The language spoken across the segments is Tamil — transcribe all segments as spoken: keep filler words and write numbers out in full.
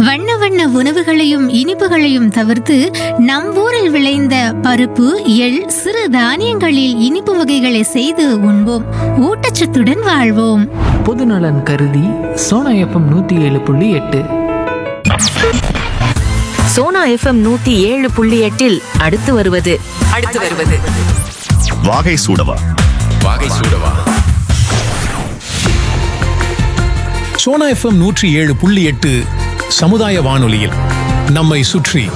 வண்ண வண்ண உணவுகளையும் இனிப்புகளையும் தவிர்த்து நம் ஊரில் விளைந்த பருப்பு, எள், சிறு தானியங்களில் இனிப்பு வகைகளை செய்து உண்போம். ஊட்டச்சத்துடன் வாழ்வோம். பொதுநலன் கருதி சோனா எஃப்எம் நூத்தி ஏழு புள்ளி எட்டு. சோனா எஃப்எம் நூத்தி ஏழு புள்ளி எட்டில் அடுத்து வருவது அடுத்து வருவது வாகை சூடவா வாகை சூடவா சோனா எஃப்எம் நூற்றி ஏழு புள்ளி எட்டு சமுதாய வானொலியில் நம்மை சுற்றி.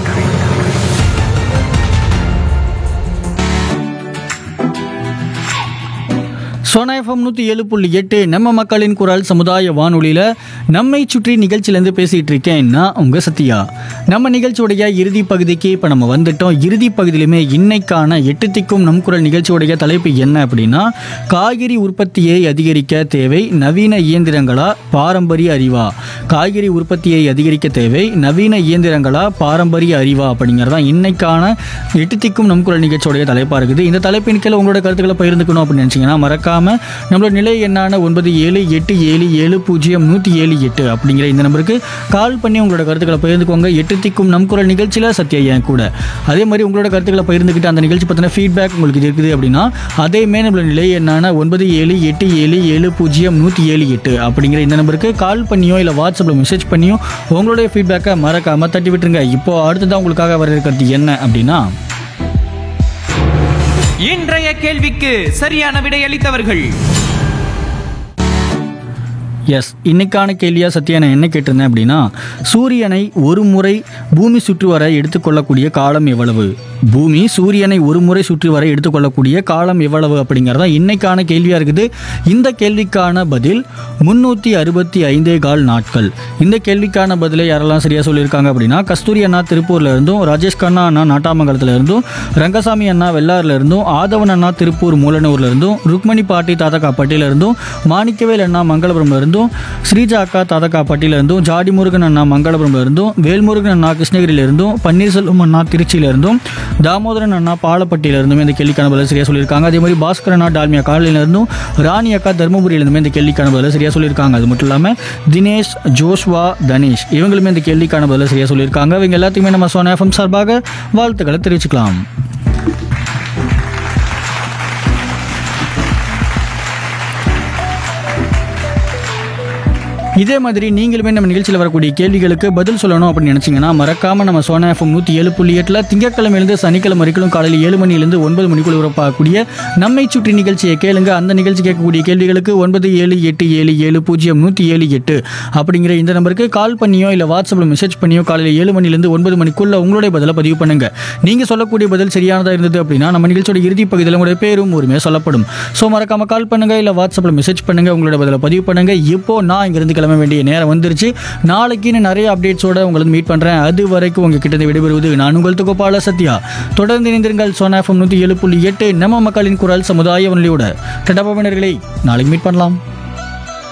சோனா எஃப்எம் நூற்றி ஏழு புள்ளி எட்டு நம்ம மக்களின் குரல் சமுதாய வானொலியில் நம்மை சுற்றி நிகழ்ச்சியிலேருந்து பேசிகிட்டு இருக்கேன் நான் உங்கள் சத்யா. நம்ம நிகழ்ச்சியோடைய இறுதி பகுதிக்கு இப்போ நம்ம வந்துட்டோம். இறுதி பகுதியிலுமே இன்னைக்கான எட்டு திக்கும் நம் குரல் நிகழ்ச்சியோடைய தலைப்பு என்ன அப்படின்னா, காய்கறி உற்பத்தியை அதிகரிக்க தேவை நவீன இயந்திரங்களா பாரம்பரிய அறிவா? காய்கறி உற்பத்தியை அதிகரிக்க தேவை நவீன இயந்திரங்களா பாரம்பரிய அறிவா அப்படிங்கிறதான் இன்னைக்கான எட்டு திக்கும் நம் குரல் நிகழ்ச்சியோடைய தலைப்பாக இருக்குது. இந்த தலைப்பின் கீழே உங்களோட கருத்துக்களை பகிர்ந்துக்கணும் அப்படின்னு நினச்சிங்கன்னா மறக்காம நம்மளோட நிலை எண்ணான ஒன்பது ஏழு எட்டு ஏழு ஏழு பூஜ்ஜியம் நூற்றி ஏழு எட்டு அப்படிங்கிற இந்த நம்பருக்கு கால் பண்ணி உங்களோட கருத்துக்களை பகிர்ந்துக்கோங்க. எட்டு திக்கும் நம் குரல் நிகழ்ச்சியில் சத்யா என் கூட. அதே மாதிரி உங்களோட கருத்துக்களை பகிர்ந்துக்கிட்டு அந்த நிகழ்ச்சி பற்றின ஃபீட்பேக் உங்களுக்கு இருக்குது அப்படின்னா அதேமே நம்மளோட நிலை எண்ணான ஒன்பது ஏழு எட்டு ஏழு ஏழு பூஜ்ஜியம் நூற்றி ஏழு எட்டு அப்படிங்கிற இந்த நம்பருக்கு கால் பண்ணியோ இல்லை வாட்ஸ்அப்பில் மெசேஜ் பண்ணியோ உங்களுடைய ஃபீட்பேக்கை மறக்காமல் தட்டி விட்டுருங்க. இப்போ அடுத்ததான் உங்களுக்காக வர இருக்கிறது என்ன அப்படின்னா, இன்றைய கேள்விக்கு சரியான விடையளித்தவர்கள். எஸ், இன்னைக்கான கேள்வியாக சத்யா நான் என்ன கேட்டிருந்தேன் அப்படின்னா, சூரியனை ஒரு முறை பூமி சுற்றி வர எடுத்துக்கொள்ளக்கூடிய காலம் எவ்வளவு? பூமி சூரியனை ஒரு முறை சுற்றி வர எடுத்துக்கொள்ளக்கூடிய காலம் எவ்வளவு அப்படிங்கிறதா இன்னைக்கான கேள்வியாக இருக்குது. இந்த கேள்விக்கான பதில் முன்னூற்றி அறுபத்தி ஐந்தே கால் நாட்கள். இந்த கேள்விக்கான பதிலை யாரெல்லாம் சரியாக சொல்லியிருக்காங்க அப்படின்னா, கஸ்தூரி அண்ணா திருப்பூர்ல இருந்தும், ராஜேஷ் கண்ணா அண்ணா நாட்டாமங்கலத்தில் இருந்தும், ரங்கசாமி அண்ணா வெள்ளாறுல இருந்தும், ஆதவன் அண்ணா திருப்பூர் மூலனூர்ல இருந்தும், ருக்மணி பாட்டி தாதகாப்பட்டியில இருந்தும், மாணிக்கவேல் அண்ணா மங்களபுரம்ல இருந்தும், ஸ்ரீஜா அக்கா தாதகாப்பட்டியில இருந்தும், ஜாடி முருகன் அண்ணா மங்களபுரம்ல இருந்தும், வேல்முருகன் அண்ணா கிருஷ்ணகிரியில இருந்தும், பன்னீர்செல்வம் அண்ணா திருச்சியில இருந்தும், தாமோதரன் அண்ணா பாலப்பட்டியில இருந்தும் இந்த கேள்விக்கான பதில் சரியா சொல்லியிருக்காங்க. அதே மாதிரி பாஸ்கர் அண்ணா டால்மியா காலையில இருந்தும், ராணி அக்கா தர்மபுரியில இருந்துமே இந்த கேள்விக்கான பதில் சரியா சொல்லியிருக்காங்க. அது மட்டும் இல்லாம தினேஷ், ஜோஷ்வா, தனேஷ் இவங்களுமே இந்த கேள்விக்கான பதில் சரியா சொல்லியிருக்காங்க. இவங்க எல்லாத்தையுமே நம்ம சோனா எஃப்எம் சார்பாக வாழ்த்துக்களை தெரிவிச்சுக்கலாம். இதே மாதிரி நீங்களுமே நம்ம நிகழ்ச்சியில் வரக்கூடிய கேள்விகளுக்கு பதில் சொல்லணும் அப்படின்னு நினச்சிங்கன்னா மறக்காமல் நம்ம சோனா எஃப்எம் நூற்றி ஏழு புள்ளி எட்டில் திங்கட்கிழமையிலேருந்து சனிக்கிழமை வரைக்கும் காலையில் ஏழு மணிலேருந்து ஒன்பது மணிக்குள் உறப்பாகக்கூடிய நம்மை சுற்றி நிகழ்ச்சியை கேளுங்க. அந்த நிகழ்ச்சி கேட்கக்கூடிய கேள்விகளுக்கு ஒன்பது ஏழு எட்டு ஏழு ஏழு பூஜ்ஜியம் நூற்றி ஏழு எட்டு அப்படிங்கிற இந்த நம்பருக்கு கால் பண்ணியோ இல்லை வாட்ஸ்அப்பில் மெசேஜ் பண்ணியோ காலையில் ஏழு மணிலேருந்து ஒன்பது மணிக்குள்ள உங்களுடைய பதிலை பதிவு பண்ணுங்க. நீங்கள் சொல்லக்கூடிய பதில் சரியானதாக இருந்தது அப்படின்னா நம்ம நிகழ்ச்சியோட இறுதி பகுதியில் உங்களுடைய பேரும் உரிமையாக சொல்லப்படும். ஸோ மறக்காமல் கால் பண்ணுங்க, இல்லை வாட்ஸ்அப்பில் மெசேஜ் பண்ணுங்க, உங்களோட பதிலை பதிவு பண்ணுங்க. இப்போ நான் இங்கிருந்து கிளம்ப வேண்டிய நேரம் வந்துருச்சு. நாளைக்கு நிறைய அப்டேட்ஸோட உங்களுக்கு மீட் பண்றேன். அது வரைக்கும் உங்ககிட்ட விடைபெறுவது நான் உங்கள் தொகுப்பாளர் சத்யா. தொடர்ந்து இணைந்திருங்கள் சோனா எஃப்எம் நூற்றி ஏழு புள்ளி எட்டு நம்ம மக்களின் குரல் சமுதாய வானொலியோட. டடாபாவினர்களை நாளைக்கு மீட் பண்ணலாம்.